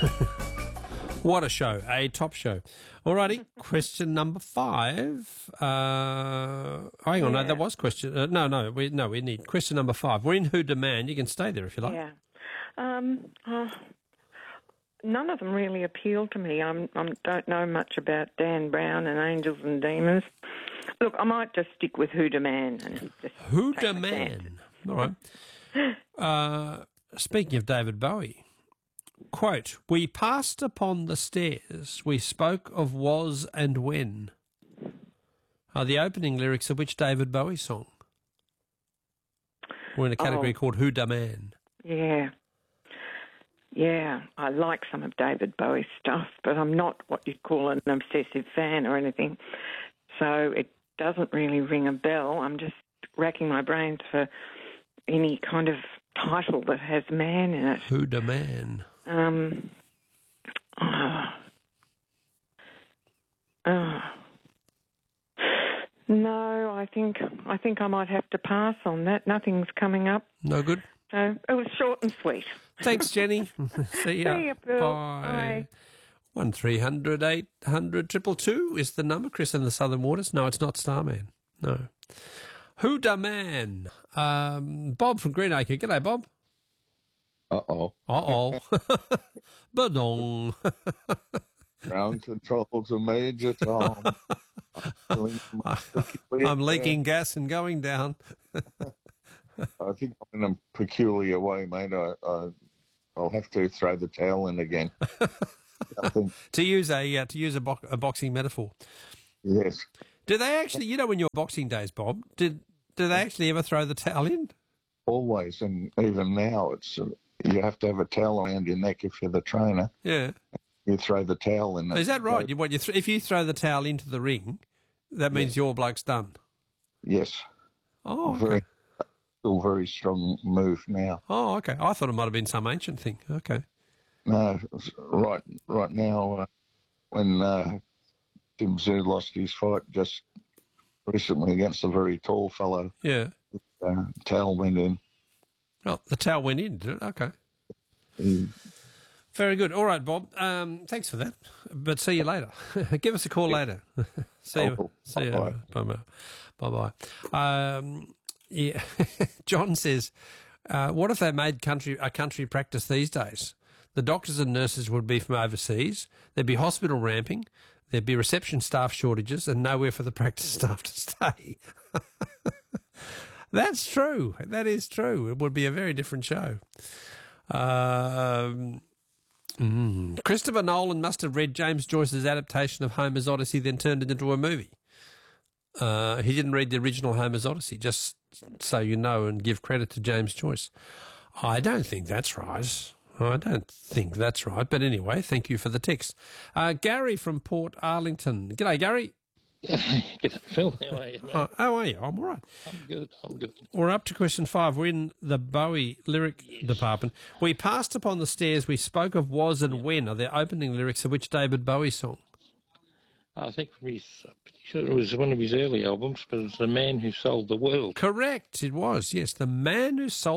What a show, a top show. Alrighty, question number 5. Hang on, no, that was question. We need question number 5. We're in Who Demand. You can stay there if you like. Yeah. None of them really appeal to me. I don't know much about Dan Brown and Angels and Demons. Look, I might just stick with Who Demand. Who Demand? All right. Speaking of David Bowie, quote, "We passed upon the stairs, we spoke of was and when," are the opening lyrics of which David Bowie song? We're in a category called Who Demand. Yeah. Yeah, I like some of David Bowie's stuff, but I'm not what you'd call an obsessive fan or anything. So it doesn't really ring a bell. I'm just racking my brains for any kind of title that has man in it. Who Demand? No, I think I might have to pass on that. Nothing's coming up. No good? So it was short and sweet. Thanks, Jenny. See ya. See ya, Bill. Bye. 1300 800 222 is the number. Chris in the Southern Waters. No, it's not Starman. No. Who Demand? Bob from Greenacre. G'day, Bob. Uh-oh. Badong. Ground control to Major Tom. I'm leaking gas and going down. I think I'm in a peculiar way, mate. I'll have to throw the towel in again. I think, to use a boxing metaphor. yes. Do they actually, when your boxing days, Bob, do they actually ever throw the towel in? Always, and even now, it's you have to have a towel around your neck if you're the trainer. Yeah. You throw the towel in. Is that right? If you throw the towel into the ring, that means your bloke's done? Yes. Oh, okay. Still very strong move now. Oh, okay. I thought it might have been some ancient thing. Okay. No, right now, when Tim Tszyu lost his fight just recently against a very tall fellow, yeah, towel went in. Oh, the towel went in, did it? Okay. Very good. All right, Bob. Thanks for that. But see you later. Give us a call later. See you. Bye. Bye. Yeah. John says, what if they made a country practice these days? The doctors and nurses would be from overseas. There'd be hospital ramping. There'd be reception staff shortages and nowhere for the practice staff to stay. That's true. That is true. It would be a very different show. Christopher Nolan must have read James Joyce's adaptation of Homer's Odyssey, then turned it into a movie. He didn't read the original Homer's Odyssey, just so you know, and give credit to James Joyce. I don't think that's right. But anyway, thank you for the text. Gary from Port Arlington. G'day, Gary. G'day, Phil. How are you, mate? How are you? I'm all right. I'm good. We're up to question 5. We're in the Bowie lyric department. We passed upon the stairs. We spoke of was and when are the opening lyrics of which David Bowie song? I think pretty sure it was one of his early albums, but it's The Man Who Sold the World. Correct, it was, yes. The Man Who Sold